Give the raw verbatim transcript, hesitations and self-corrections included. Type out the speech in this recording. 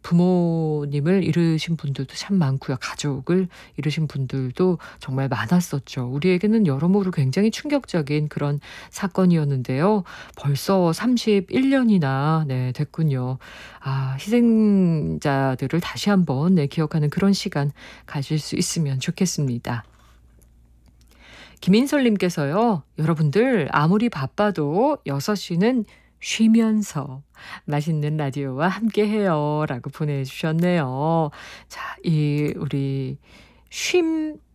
부모님을 잃으신 분들도 참 많고요. 가족을 잃으신 분들도 정말 많았었죠. 우리에게는 여러모로 굉장히 충격적인 그런 사건이었는데요. 벌써 삼십일 년이나 네 됐군요. 아 희생자들을 다시 한번 네 기억하는 그런 시간 가질 수 있으면 좋겠습니다. 김인솔 님께서요. "여러분들 아무리 바빠도 여섯 시는 쉬면서 맛있는 라디오와 함께해요." 라고 보내주셨네요. 자, 이 우리 쉼